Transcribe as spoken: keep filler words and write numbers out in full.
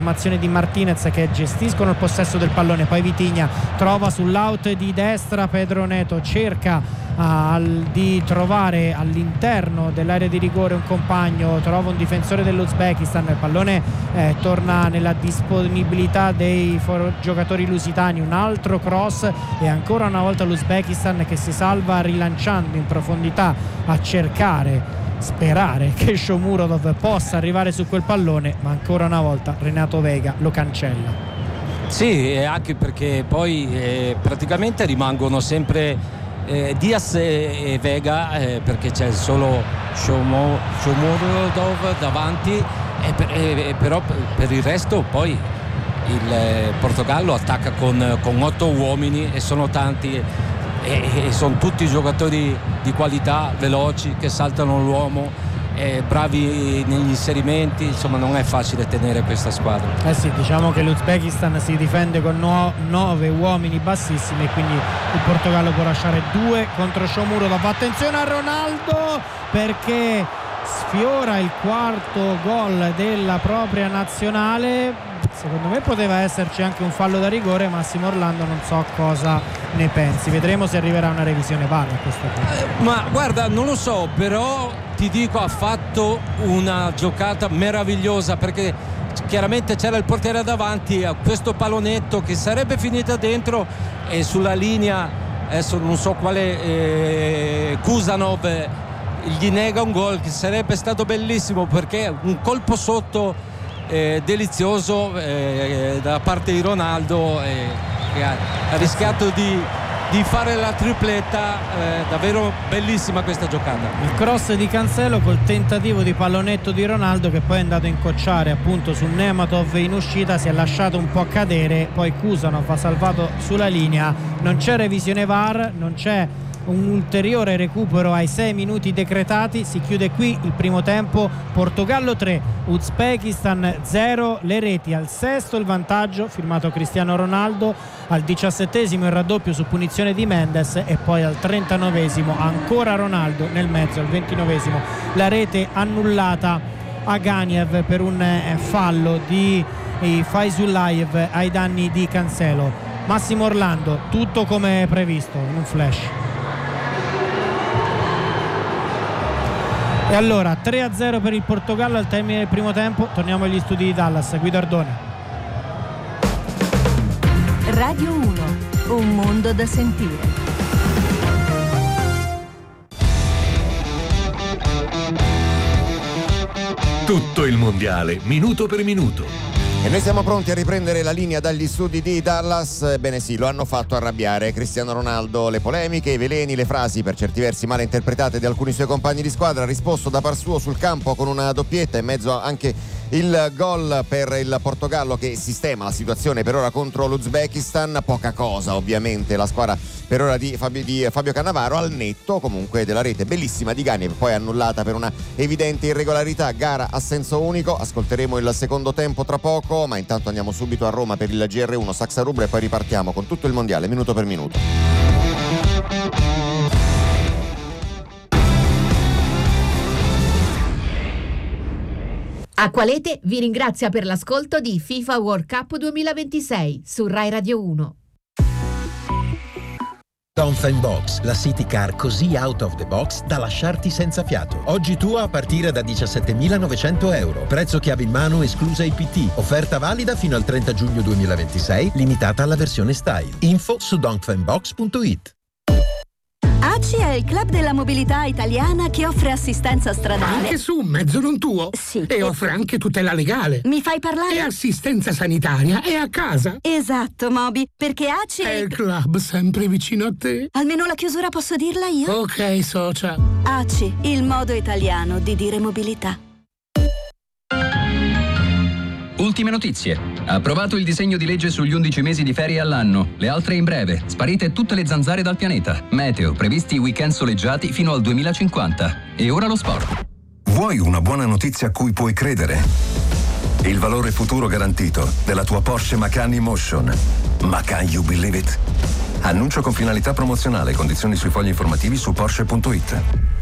Formazione di Martinez che gestiscono il possesso del pallone, poi Vitinha trova sull'out di destra, Pedro Neto cerca uh, di trovare all'interno dell'area di rigore un compagno, trova un difensore dell'Uzbekistan, il pallone eh, torna nella disponibilità dei for- giocatori lusitani, un altro cross e ancora una volta l'Uzbekistan che si salva rilanciando in profondità a cercare, sperare che Shomurodov possa arrivare su quel pallone, ma ancora una volta Renato Vega lo cancella. Sì, anche perché poi eh, praticamente rimangono sempre eh, Diaz e, e Vega eh, perché c'è solo Shomo, Shomurodov davanti e per, e, però per il resto poi il eh, Portogallo attacca con, con otto uomini e sono tanti e, e sono tutti giocatori di qualità, veloci, che saltano l'uomo, eh, bravi negli inserimenti, insomma non è facile tenere questa squadra. Eh sì, diciamo che l'Uzbekistan si difende con no, nove uomini bassissimi e quindi il Portogallo può lasciare due contro Shomurodov. Attenzione a Ronaldo perché sfiora il quarto gol della propria nazionale. Secondo me poteva esserci anche un fallo da rigore. Massimo Orlando non so cosa ne pensi, vedremo se arriverà una revisione V A R a questo punto. Eh, ma guarda, non lo so, però ti dico ha fatto una giocata meravigliosa perché chiaramente c'era il portiere davanti a questo pallonetto che sarebbe finita dentro e sulla linea adesso non so quale eh, Kusanov eh, gli nega un gol che sarebbe stato bellissimo perché un colpo sotto Eh, delizioso eh, da parte di Ronaldo eh, che ha, ha rischiato di, di fare la tripletta, eh, davvero bellissima questa giocata. Il cross di Cancelo col tentativo di pallonetto di Ronaldo che poi è andato a incocciare appunto su Nematov in uscita, si è lasciato un po' cadere, poi Kusanov ha salvato sulla linea, non c'è revisione V A R, non c'è un ulteriore recupero ai sei minuti decretati, si chiude qui il primo tempo. Portogallo tre, Uzbekistan zero, le reti al sesto il vantaggio firmato Cristiano Ronaldo, al diciassettesimo il raddoppio su punizione di Mendes e poi al trentanovesimo ancora Ronaldo nel mezzo, al ventinovesimo la rete annullata a Ganiev per un fallo di Faizulayev ai danni di Cancelo. Massimo Orlando, tutto come previsto in un flash. E allora tre a zero per il Portogallo al termine del primo tempo. Torniamo agli studi di Dallas. Guido Ardoni. Radio uno, un mondo da sentire. Tutto il mondiale, minuto per minuto. E noi siamo pronti a riprendere la linea dagli studi di Dallas. Ebbene sì, lo hanno fatto arrabbiare Cristiano Ronaldo. Le polemiche, i veleni, le frasi per certi versi male interpretate di alcuni suoi compagni di squadra. Ha risposto da par suo sul campo con una doppietta, in mezzo anche il gol per il Portogallo che sistema la situazione per ora contro l'Uzbekistan. Poca cosa ovviamente la squadra per ora di Fabio, di Fabio Cannavaro, al netto comunque della rete bellissima di Ganiev, poi annullata per una evidente irregolarità. Gara a senso unico, ascolteremo il secondo tempo tra poco, ma intanto andiamo subito a Roma per il G R uno Saxa Rubra e poi ripartiamo con tutto il mondiale minuto per minuto. Acqualete vi ringrazia per l'ascolto di FIFA World Cup duemilaventisei su Rai Radio uno. Dongfeng Box, la city car così out of the box da lasciarti senza fiato. Oggi tua a partire da diciassettemilanovecento euro. Prezzo chiave in mano esclusa I P T. Offerta valida fino al trenta giugno duemilaventisei, limitata alla versione style. Info su dongfengbox punto it. A C I è il club della mobilità italiana che offre assistenza stradale. Anche su un mezzo non tuo? Sì. E offre anche tutela legale. Mi fai parlare? E assistenza sanitaria è a casa. Esatto, Moby, perché A C I è il club sempre vicino a te. Almeno la chiusura posso dirla io? Ok, socia. A C I, il modo italiano di dire mobilità. Ultime notizie. Approvato il disegno di legge sugli undici mesi di ferie all'anno. Le altre in breve. Sparite tutte le zanzare dal pianeta. Meteo. Previsti weekend soleggiati fino al duemilacinquanta. E ora lo sport. Vuoi una buona notizia a cui puoi credere? Il valore futuro garantito della tua Porsche Macan E-Motion. Ma can you believe it? Annuncio con finalità promozionale. Condizioni sui fogli informativi su Porsche punto it.